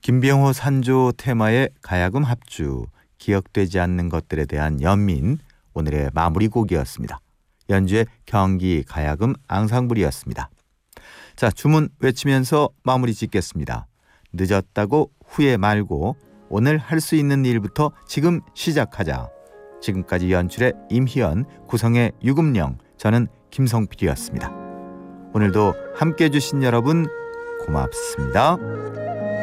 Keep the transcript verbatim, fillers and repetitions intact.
김병호 산조 테마의 가야금 합주, 기억되지 않는 것들에 대한 연민, 오늘의 마무리 곡이었습니다. 연주의 경기 가야금 앙상블이었습니다. 자, 주문 외치면서 마무리 짓겠습니다. 늦었다고 후회 말고 오늘 할 수 있는 일부터 지금 시작하자. 지금까지 연출의 임희연, 구성의 유금령, 저는 김성필이었습니다. 오늘도 함께해 주신 여러분 고맙습니다.